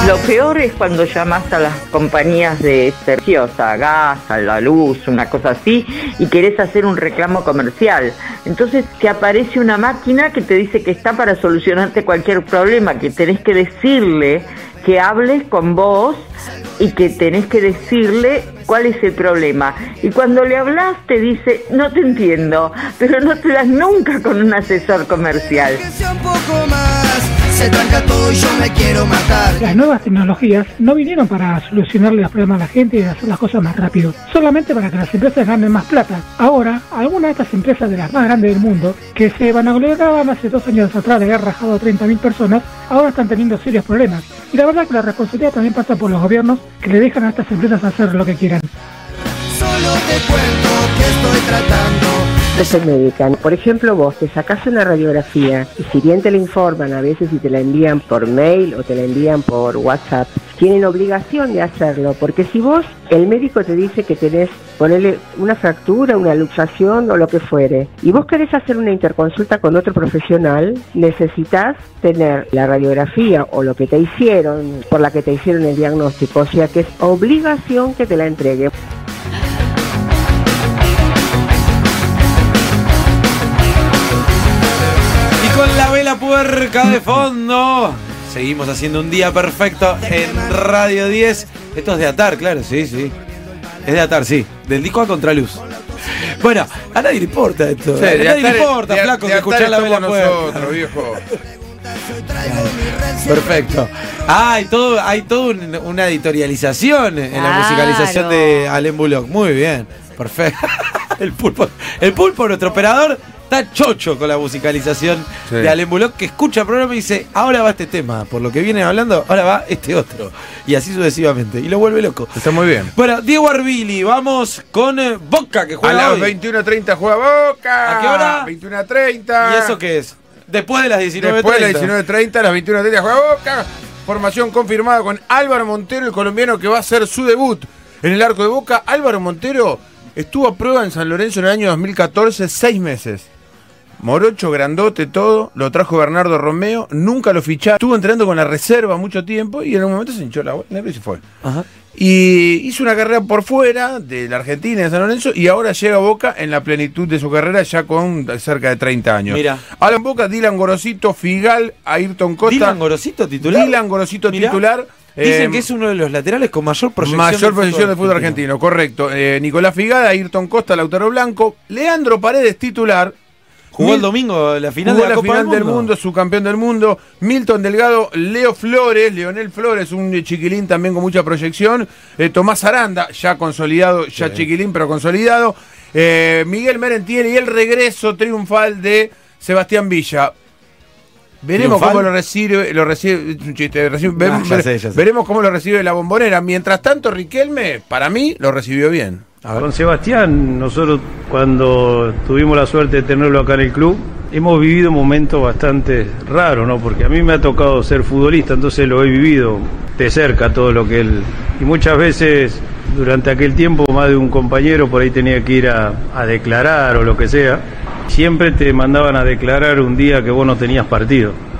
Lo peor es cuando llamas a las compañías de servicios, a gas, a la luz, una cosa así, y querés hacer un reclamo comercial. Entonces te aparece una máquina que te dice que está para solucionarte cualquier problema, que tenés que decirle que hables con vos y que tenés que decirle cuál es el problema. Y cuando le hablas te dice, no te entiendo, pero no te das nunca con un asesor comercial. Se tranca todo y yo me quiero matar. Las nuevas tecnologías no vinieron para solucionarle los problemas a la gente y hacer las cosas más rápido, solamente para que las empresas ganen más plata. Ahora, algunas de estas empresas de las más grandes del mundo, que se vanagloriaban hace 2 años atrás de haber rajado a 30.000 personas, ahora están teniendo serios problemas. Y la verdad que la responsabilidad también pasa por los gobiernos, que le dejan a estas empresas hacer lo que quieran. Solo te cuento que estoy tratando. Se medican. Por ejemplo, vos te sacás una radiografía y si bien te la informan a veces y te la envían por mail o te la envían por WhatsApp, tienen obligación de hacerlo, porque si vos, el médico te dice que tenés, ponerle una fractura, una luxación o lo que fuere, y vos querés hacer una interconsulta con otro profesional, necesitas tener la radiografía o lo que te hicieron, por la que te hicieron el diagnóstico, o sea que es obligación que te la entregue. Con la vela puerca de fondo, seguimos haciendo un día perfecto en Radio 10. Esto es de Atar, claro, sí. Es de Atar, sí. Del disco A Contraluz. Bueno, a nadie le importa esto. Sí, a nadie le importa, flaco, que escuchar la vela puerca. Nosotros, viejo. Perfecto. Hay todo una editorialización en la musicalización de Alain Bullock. Muy bien, perfecto. El pulpo, nuestro operador, está chocho con la musicalización de Alain Bullock, que escucha el programa y dice, ahora va este tema, por lo que viene hablando, ahora va este otro. Y así sucesivamente. Y lo vuelve loco. Está muy bien. Bueno, Diego Arbili, vamos con Boca, que juega a las hoy. 21:30 juega Boca. ¿A qué hora? 21:30. ¿Y eso qué es? Después de las 19:30. Después de las 19:30, a las 21:30 juega Boca. Formación confirmada con Álvaro Montero, el colombiano que va a hacer su debut en el arco de Boca. Álvaro Montero estuvo a prueba en San Lorenzo en el año 2014, 6 meses. Morocho, grandote, todo. Lo trajo Bernardo Romeo. Nunca lo ficharon. Estuvo entrenando con la reserva mucho tiempo y en un momento se hinchó la bola y se fue. Ajá. Y hizo una carrera por fuera de la Argentina, de San Lorenzo, y ahora llega a Boca en la plenitud de su carrera, ya con cerca de 30 años. Mira. Ahora en Boca, Dylan Gorosito, Figal, Ayrton Costa. ¿Dylan Gorosito titular? Dylan Gorosito titular. Dicen que es uno de los laterales con mayor proyección del fútbol argentino, correcto. Nicolás Figal, Ayrton Costa, Lautaro Blanco, Leandro Paredes titular. Jugó el domingo la final de la Copa del Mundo, subcampeón del mundo. Milton Delgado, Leonel Flores, un chiquilín también con mucha proyección. Tomás Aranda, ya consolidado, ya chiquilín, pero consolidado. Miguel Merentiel y el regreso triunfal de Sebastián Villa. Veremos cómo lo recibe, es un chiste, veremos cómo lo recibe la Bombonera. Mientras tanto, Riquelme, para mí, lo recibió bien. Con Sebastián, nosotros cuando tuvimos la suerte de tenerlo acá en el club, hemos vivido momentos bastante raros, ¿no? Porque a mí me ha tocado ser futbolista, entonces lo he vivido de cerca todo lo que él... Y muchas veces, durante aquel tiempo, más de un compañero por ahí tenía que ir a declarar o lo que sea. Siempre te mandaban a declarar un día que vos no tenías partido.